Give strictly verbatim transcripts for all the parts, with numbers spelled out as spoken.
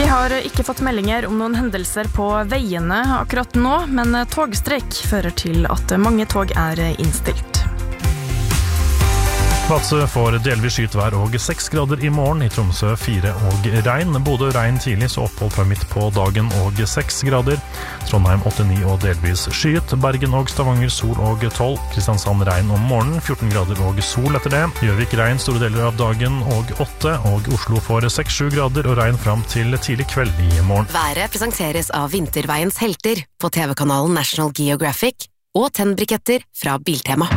har ikke fått meldinger om noen hendelser på veiene akkurat nå, men togstreik fører til at mange tog er innstilt. Vadsø får delvis skytvær og seks grader i morgen, i Tromsø fire og regn. Bodø regn tidlig, så opphold fra midt på dagen og seks grader. Trondheim åtte ni og delvis skyet. Bergen og Stavanger sol og tolv. Kristiansand regn om morgenen, fjorten grader og sol etter det. Gjøvik regn store deler av dagen og åtte, og Oslo får seks sju grader og regn fram til tidlig kveld i morgen. Været presenteres av Vinterveiens helter på T V-kanalen National Geographic og tennbriketter fra Biltema.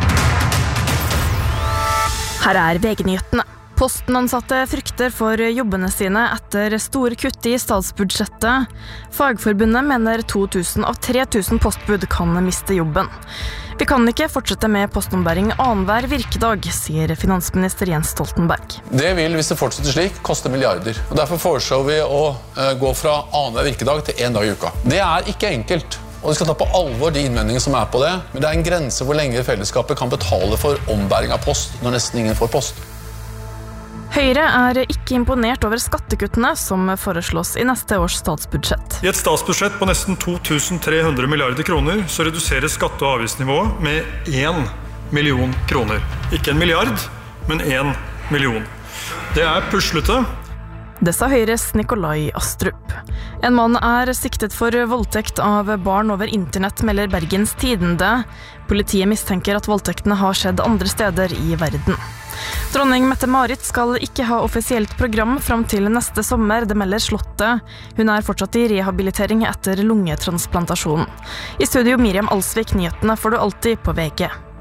Her er V G-nyhetene. Postenansatte frykter for jobbene sine etter store kutt i statsbudsjettet. Fagforbundet mener to tusen av tre tusen postbud kan miste jobben. Vi kan ikke fortsette med postombæring annenhver virkedag, sier finansminister Jens Stoltenberg. Det vil, hvis det fortsetter slik, koste milliarder. Og derfor foreslår vi å uh, gå fra annenhver virkedag til en dag i uka. Det er ikke enkelt. Og vi skal ta på alvor de innvendingene som er på det, men det er en grense hvor lenge fellesskapet kan betale for ombæring av post når nesten ingen får post. Høyre er ikke imponert over skattekuttene som foreslås i neste års statsbudsjett. I et statsbudsjett på nesten to tusen tre hundre milliarder kroner så reduseres skatte- og avgiftsnivået med én million kroner. Ikke en milliard, men én million. Det er puslete. Det sa Høyres Nikolai Astrup. En mann er siktet for voldtekt av barn over internett, melder Bergens Tidende. Politiet mistenker at voldtektene har skjedd andre steder i verden. Dronning Mette-Marit skal ikke ha offisielt program fram til neste sommer, det melder Slottet. Hun er fortsatt i rehabilitering etter lungetransplantasjonen. I studio Miriam Alsvik, nyhetene får du alltid på V G.